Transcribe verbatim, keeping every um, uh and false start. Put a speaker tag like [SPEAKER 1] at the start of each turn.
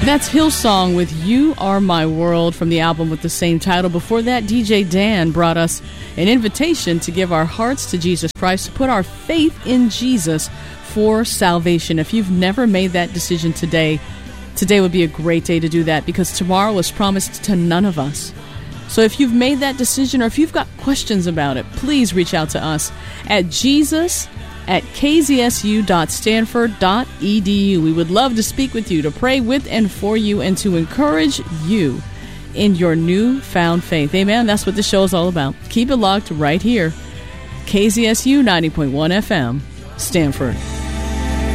[SPEAKER 1] That's Hillsong with You Are My World from the album with the same title. Before that, D J Dan brought us an invitation to give our hearts to Jesus Christ, to put our faith in Jesus for salvation. If you've never made that decision today, today would be a great day to do that, because tomorrow is promised to none of us. So if you've made that decision, or if you've got questions about it, please reach out to us at Jesus at k z s u dot stanford dot e d u. We would love to speak with you, to pray with and for you, and to encourage you in your newfound faith. Amen. That's what the show is all about. Keep it locked right here. K Z S U ninety point one F M, Stanford.